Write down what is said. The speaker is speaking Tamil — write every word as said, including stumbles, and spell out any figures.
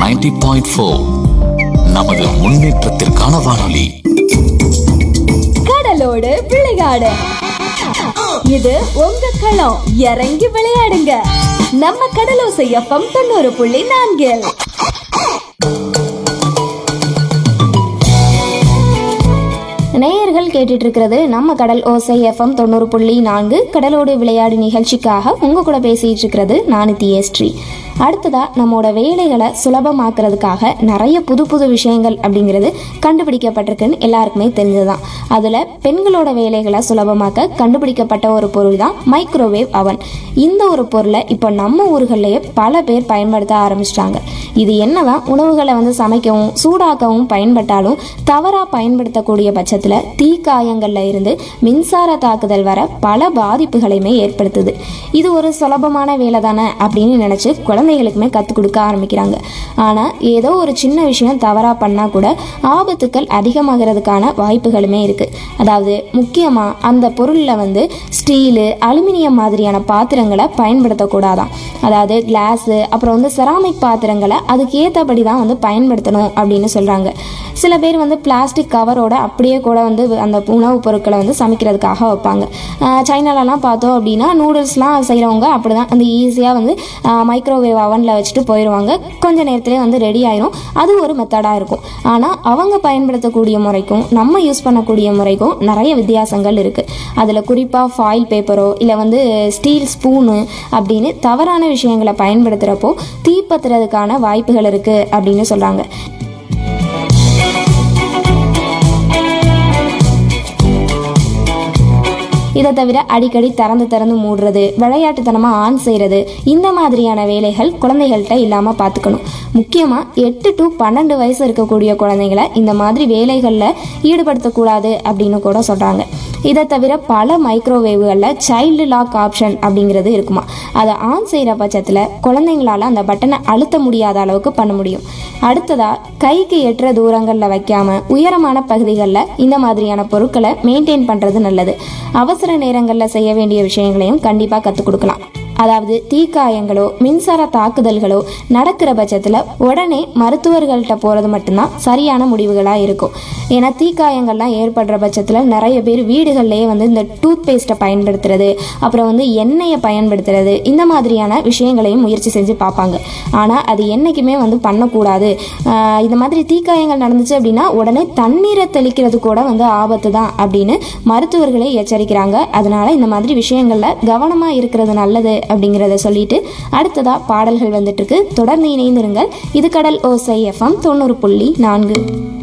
நைன்டி பாயிண்ட் ஃபோர் நமது முன்னேற்றத்திற்கான வானொலி. கடலோடு விளையாடு, இது உங்க களம். இறங்கி விளையாடுங்க, நம்ம கடலோசை எஃப்எம் தொண்ணூறு புள்ளி நான்கில். நேயர்கள் கேட்டுட்டு இருக்கிறது நம்ம கடல் ஓசை எஃப்எம் தொண்ணூறு புள்ளி நான்கு கடலோடு விளையாடு நிகழ்ச்சிக்காக உங்க கூட பேசிட்டு இருக்கிறது நானு தியஸ்ரீ. அடுத்ததா நம்மளோட வேலைகளை சுலபமாக்குறதுக்காக நிறைய புது புது விஷயங்கள் அப்படிங்கிறது கண்டுபிடிக்கப்பட்டிருக்குன்னு எல்லாருக்குமே தெரிஞ்சதுதான். அதுல பெண்களோட வேலைகளை சுலபமாக்க கண்டுபிடிக்கப்பட்ட ஒரு பொருள் தான் மைக்ரோவேவ் அவன். இந்த ஒரு பொருளை இப்போ நம்ம ஊர்கள்லயே பல பேர் பயன்படுத்த ஆரம்பிச்சிட்டாங்க. இது என்னதான் உணவுகளை வந்து சமைக்கவும் சூடாக்கவும் பயன்பட்டாலும் தவறா பயன்படுத்தக்கூடிய பட்சத்துல தீக்காயங்கள்ல இருந்து மின்சார தாக்குதல் வர பல பாதிப்புகளையுமே ஏற்படுத்துது. இது ஒரு சுலபமான வேலை தானே அப்படின்னு நினைச்சு குழந்தைகளுக்குமே கற்றுக் கொடுக்க ஆரம்பிக்கிறாங்க. ஆனால் ஏதோ ஒரு சின்ன விஷயம் தவறாக பண்ணால் கூட ஆபத்துக்கள் அதிகமாகிறதுக்கான வாய்ப்புகளுமே இருக்குது. அதாவது முக்கியமாக அந்த பொருளில் வந்து ஸ்டீலு, அலுமினியம் மாதிரியான பாத்திரங்களை பயன்படுத்தக்கூடாதான். அதாவது கிளாஸு, அப்புறம் வந்து செராமிக் பாத்திரங்களை அதுக்கு ஏற்றபடி தான் வந்து பயன்படுத்தணும் அப்படின்னு சொல்கிறாங்க. சில பேர் வந்து பிளாஸ்டிக் கவரோட அப்படியே கூட வந்து அந்த உணவுப் பொருட்களை வந்து சமைக்கிறதுக்காக வைப்பாங்க. சைனாலலாம் பார்த்தோம் அப்படின்னா நூடுல்ஸ்லாம் செய்கிறவங்க அப்படி தான் வந்து ஈஸியாக வந்து மைக்ரோவேவ் அவனில் வச்சுட்டு போயிடுவாங்க. கொஞ்ச நேரத்திலே வந்து ரெடி ஆயிரும். அது ஒரு மெத்தடாக இருக்கும். ஆனால் அவங்க பயன்படுத்தக்கூடிய முறைக்கும் நம்ம யூஸ் பண்ணக்கூடிய முறைக்கும் நிறைய வித்தியாசங்கள் இருக்குது. அதில் குறிப்பாக ஃபாயில் பேப்பரோ இல்லை வந்து ஸ்டீல் ஸ்பூனு அப்படின்னு தவறான விஷயங்களை பயன்படுத்துகிறப்போ தீப்பற்றுறதுக்கான வாய்ப்புகள் இருக்குது அப்படின்னு சொல்கிறாங்க. இதை தவிர அடிக்கடி திறந்து திறந்து மூடுறது, விளையாட்டுத்தனமாக ஆன் செய்கிறது, இந்த மாதிரியான வேலைகள் குழந்தைகள்கிட்ட இல்லாமல் பார்த்துக்கணும். முக்கியமாக எட்டு டு பன்னெண்டு வயசு இருக்கக்கூடிய குழந்தைங்களை இந்த மாதிரி வேலைகளில் ஈடுபடுத்தக்கூடாது அப்படின்னு கூட சொல்கிறாங்க. இதை தவிர பல மைக்ரோவேவ்களில் சைல்டு லாக் ஆப்ஷன் அப்படிங்கிறது இருக்குமா. அதை ஆன் செய்கிற பட்சத்தில் குழந்தைங்களால் அந்த பட்டனை அழுத்த முடியாத அளவுக்கு பண்ண முடியும். அடுத்ததாக கைக்கு எட்டுற தூரங்களில் வைக்காமல் உயரமான பகுதிகளில் இந்த மாதிரியான பொருட்களை மெயின்டைன் பண்ணுறது நல்லது. அவசர நேரங்களில் செய்ய வேண்டிய விஷயங்களையும் கண்டிப்பாக கற்றுக் கொடுக்கலாம். அதாவது தீக்காயங்களோ மின்சார தாக்குதல்களோ நடக்கிற பட்சத்தில் உடனே மருத்துவர்கள்ட்ட போகிறது மட்டும்தான் சரியான முடிவுகளாக இருக்கும். ஏன்னா தீக்காயங்கள்லாம் ஏற்படுற பட்சத்தில் நிறைய பேர் வீடுகள்லேயே வந்து இந்த டூத் பேஸ்ட்டை பயன்படுத்துறது, அப்புறம் வந்து எண்ணெயை பயன்படுத்துறது, இந்த மாதிரியான விஷயங்களையும் முயற்சி செஞ்சு பார்ப்பாங்க. ஆனால் அது என்றைக்குமே வந்து பண்ணக்கூடாது. இந்த மாதிரி தீக்காயங்கள் நடந்துச்சு அப்படின்னா உடனே தண்ணீரை தெளிக்கிறது கூட வந்து ஆபத்து தான் அப்படின்னு மருத்துவர்களே எச்சரிக்கிறாங்க. அதனால இந்த மாதிரி விஷயங்களில் கவனமாக இருக்கிறது நல்லது அப்படிங்கிறத சொல்லிட்டு அடுத்ததா பாடல்கள் வந்துட்டு இருக்கு. தொடர்ந்து இணைந்திருங்கள். இது கடல் ஓசை எஃப்எம் தொண்ணூறு புள்ளி நான்கு.